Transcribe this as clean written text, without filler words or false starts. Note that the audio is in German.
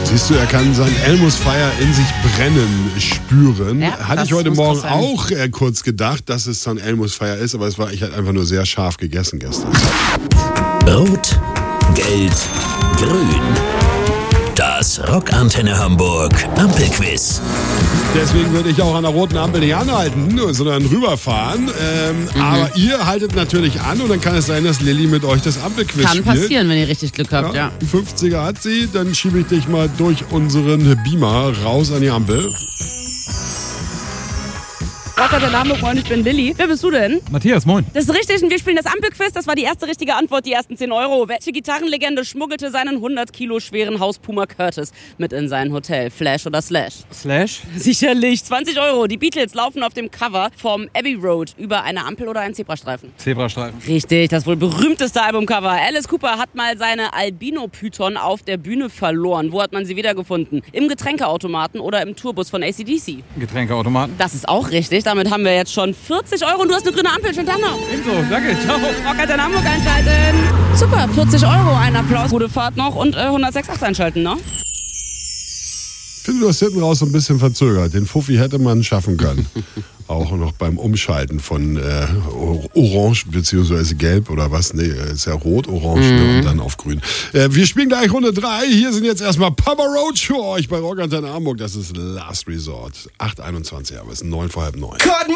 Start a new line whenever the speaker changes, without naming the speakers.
Siehst du, er kann sein Elmus-Fire in sich brennen spüren.
Ja,
Hatte ich heute
muss
Morgen
sein.
auch kurz gedacht, dass es San Elmus-Fire ist, aber ich hatte einfach nur sehr scharf gegessen gestern.
Rot, Gelb, Grün. Das Rockantenne Hamburg Ampelquiz.
Deswegen würde ich auch an der roten Ampel nicht anhalten, sondern rüberfahren. Aber ihr haltet natürlich an und dann kann es sein, dass Lilly mit euch das Ampelquiz
Kann
spielt.
passieren, wenn ihr richtig Glück habt, ja.
50er hat sie, dann schiebe ich dich mal durch unseren Beamer raus an die Ampel.
Rocker der Name, Freund, ich bin Lilly. Wer bist du denn?
Matthias, moin.
Das ist richtig und wir spielen das Ampelquiz. Das war die erste richtige Antwort, die ersten 10 Euro. Welche Gitarrenlegende schmuggelte seinen 100 Kilo schweren Haus Puma Curtis mit in sein Hotel? Flash oder Slash?
Slash?
Sicherlich. 20 Euro. Die Beatles laufen auf dem Cover vom Abbey Road über eine Ampel oder einen Zebrastreifen.
Zebrastreifen.
Richtig, das wohl berühmteste Albumcover. Alice Cooper hat mal seine Albino-Python auf der Bühne verloren. Wo hat man sie wiedergefunden? Im Getränkeautomaten oder im Tourbus von AC/DC?
Getränkeautomaten.
Das ist auch richtig. Damit haben wir jetzt schon 40 Euro und du hast eine grüne Ampel. Schönen Tag noch.
Ebenso, danke, ciao.
Rocker in Hamburg einschalten. Super, 40 Euro, ein Applaus, gute Fahrt noch und 106,8 einschalten, ne?
Ich finde, du hast hinten raus so ein bisschen verzögert. Den Fuffi hätte man schaffen können. Auch noch beim Umschalten von Orange bzw. Gelb oder was. Nee, ist ja Rot, Orange und dann auf Grün. Wir spielen gleich Runde 3. Hier sind jetzt erstmal Papa Roach für euch bei Rockantenne Hamburg. Das ist Last Resort. 8:21, aber es ist 9 vor halb 9.